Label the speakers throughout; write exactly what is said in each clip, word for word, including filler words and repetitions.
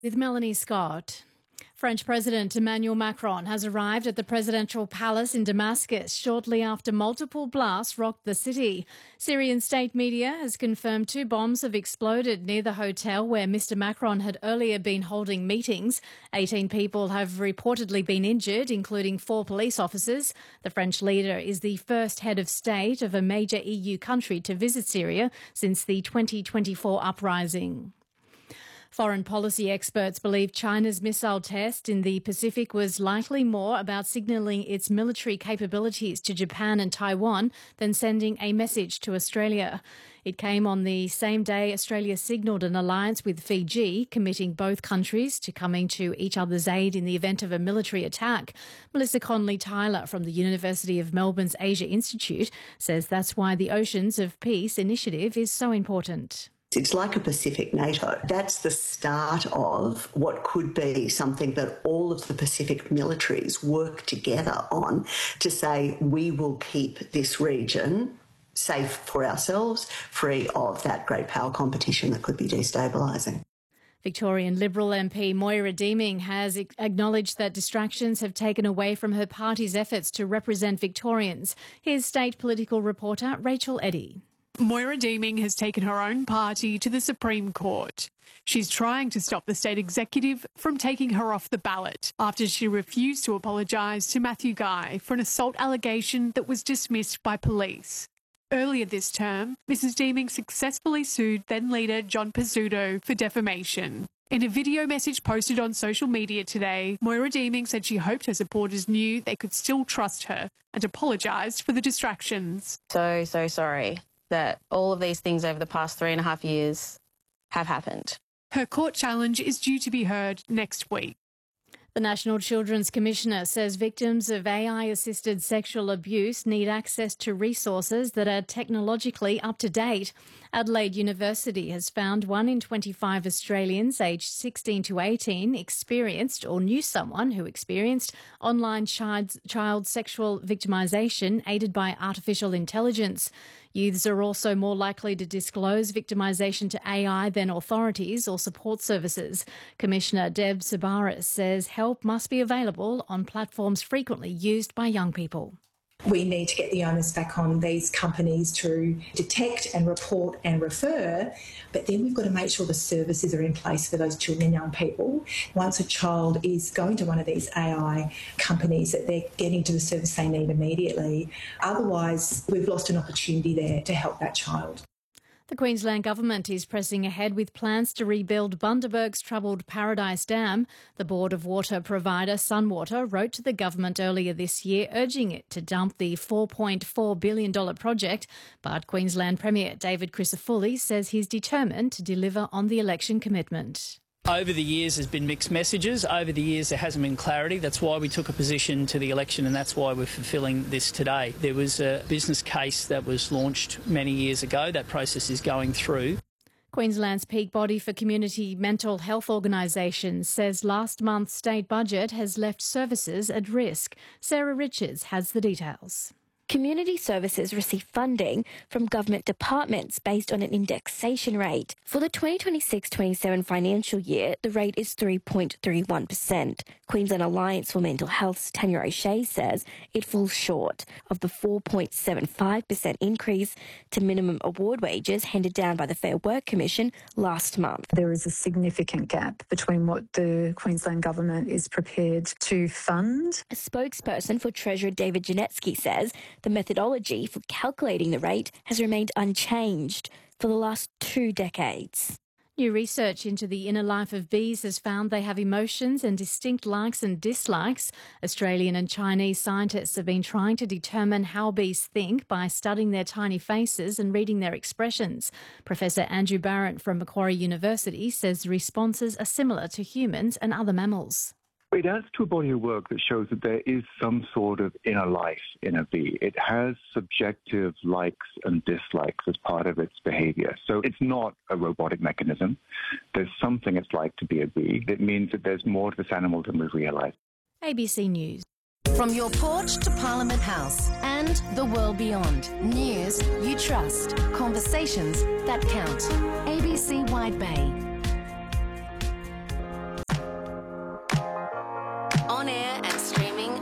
Speaker 1: With Melanie Scott. French President Emmanuel Macron has arrived at the presidential palace in Damascus shortly after multiple blasts rocked the city. Syrian state media has confirmed two bombs have exploded near the hotel where Mister Macron had earlier been holding meetings. eighteen people have reportedly been injured, including four police officers. The French leader is the first head of state of a major E U country to visit Syria since the twenty twenty-four uprising. Foreign policy experts believe China's missile test in the Pacific was likely more about signalling its military capabilities to Japan and Taiwan than sending a message to Australia. It came on the same day Australia signalled an alliance with Fiji, committing both countries to coming to each other's aid in the event of a military attack. Melissa Conley-Tyler from the University of Melbourne's Asia Institute says that's why the Oceans of Peace initiative is so important.
Speaker 2: It's like a Pacific NATO. That's the start of what could be something that all of the Pacific militaries work together on to say we will keep this region safe for ourselves, free of that great power competition that could be destabilising.
Speaker 1: Victorian Liberal M P Moira Deeming has acknowledged that distractions have taken away from her party's efforts to represent Victorians. Here's state political reporter Rachel Eddy.
Speaker 3: Moira Deeming has taken her own party to the Supreme Court. She's trying to stop the state executive from taking her off the ballot after she refused to apologise to Matthew Guy for an assault allegation that was dismissed by police. Earlier this term, Missus Deeming successfully sued then-leader John Pizzuto for defamation. In a video message posted on social media today, Moira Deeming said she hoped her supporters knew they could still trust her and apologised for the distractions.
Speaker 4: So, so sorry that all of these things over the past three and a half years have happened.
Speaker 3: Her court challenge is due to be heard next week.
Speaker 1: The National Children's Commissioner says victims of A I-assisted sexual abuse need access to resources that are technologically up to date. Adelaide University has found one in twenty-five Australians aged sixteen to eighteen experienced or knew someone who experienced online child, child sexual victimisation aided by artificial intelligence. Youths are also more likely to disclose victimisation to A I than authorities or support services. Commissioner Deb Sabaris says help must be available on platforms frequently used by young people.
Speaker 5: We need to get the onus back on these companies to detect and report and refer, but then we've got to make sure the services are in place for those children and young people. Once a child is going to one of these A I companies, that they're getting to the service they need immediately. Otherwise, we've lost an opportunity there to help that child.
Speaker 1: The Queensland Government is pressing ahead with plans to rebuild Bundaberg's troubled Paradise Dam. The Board of Water provider Sunwater wrote to the government earlier this year urging it to dump the four point four billion dollars project, but Queensland Premier David Crisafulli says he's determined to deliver on the election commitment.
Speaker 6: Over the years, there's been mixed messages. Over the years, there hasn't been clarity. That's why we took a position to the election, and that's why we're fulfilling this today. There was a business case that was launched many years ago. That process is going through.
Speaker 1: Queensland's peak body for community mental health organisations says last month's state budget has left services at risk. Sarah Richards has the details.
Speaker 7: Community services receive funding from government departments based on an indexation rate. For the twenty twenty-six twenty-seven financial year, the rate is three point three one percent. Queensland Alliance for Mental Health's Tanya O'Shea says it falls short of the four point seven five percent increase to minimum award wages handed down by the Fair Work Commission last month.
Speaker 8: There is a significant gap between what the Queensland Government is prepared to fund.
Speaker 7: A spokesperson for Treasurer David Janetsky says the methodology for calculating the rate has remained unchanged for the last two decades.
Speaker 1: New research into the inner life of bees has found they have emotions and distinct likes and dislikes. Australian and Chinese scientists have been trying to determine how bees think by studying their tiny faces and reading their expressions. Professor Andrew Barrett from Macquarie University says the responses are similar to humans and other mammals.
Speaker 9: It adds to a body of work that shows that there is some sort of inner life in a bee. It has subjective likes and dislikes as part of its behavior. So it's not a robotic mechanism. There's something it's like to be a bee. It means that there's more to this animal than we realise.
Speaker 1: A B C News.
Speaker 10: From your porch to Parliament House and the world beyond. News you trust. Conversations that count. A B C Wide Bay.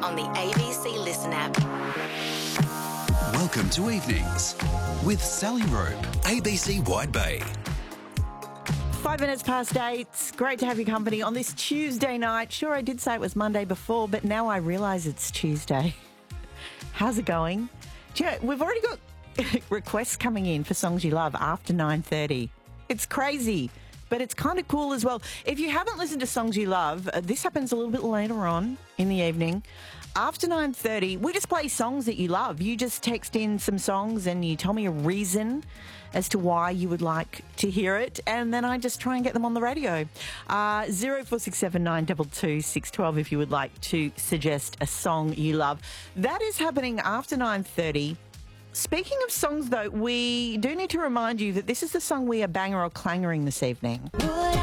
Speaker 11: on the A B C Listen app.
Speaker 12: Welcome to Evenings with Sally Rope, A B C Wide Bay.
Speaker 13: Five minutes past eight. Great to have your company on this Tuesday night. Sure, I did say it was Monday before, but now I realise it's Tuesday. How's it going? Do you know, we've already got requests coming in for songs you love after nine thirty. It's crazy, but it's kind of cool as well. If you haven't listened to Songs You Love, uh, this happens a little bit later on in the evening. After nine thirty, we just play songs that you love. You just text in some songs and you tell me a reason as to why you would like to hear it, and then I just try and get them on the radio. Uh, zero four six seven nine two two six one two if you would like to suggest a song you love. That is happening after nine thirty. Speaking of songs, though, we do need to remind you that this is the song we are banger or clangering this evening.